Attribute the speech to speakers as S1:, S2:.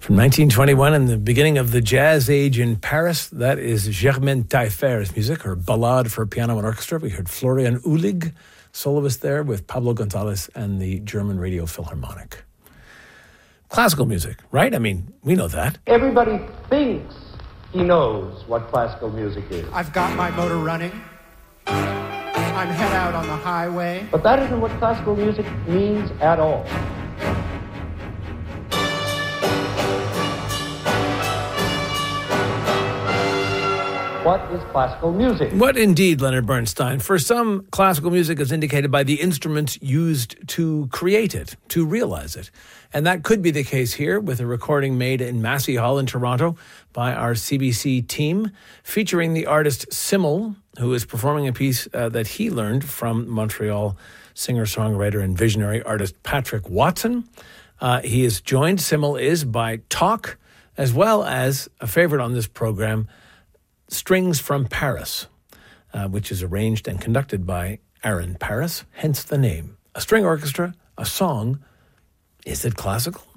S1: From 1921 and the beginning of the jazz age in Paris, that is Germaine Taillefer's music, her Ballade for Piano and Orchestra. We heard Florian Uhlig, soloist there with Pablo Gonzalez and the German Radio Philharmonic. Classical music, right? I mean, we know that.
S2: Everybody thinks he knows what classical music is.
S3: I've got my motor running. I'm head out on the highway.
S2: But that isn't what classical music means at all. What is classical music?
S1: What indeed, Leonard Bernstein? For some, classical music is indicated by the instruments used to create it, to realize it. And that could be the case here with a recording made in Massey Hall in Toronto by our CBC team, featuring the artist Simmel, who is performing a piece that he learned from Montreal singer-songwriter and visionary artist Patrick Watson. He is joined, Simmel is, by Talk, as well as a favorite on this program, Strings from Paris, which is arranged and conducted by Aaron Paris, hence the name. A string orchestra, a song. Is it classical?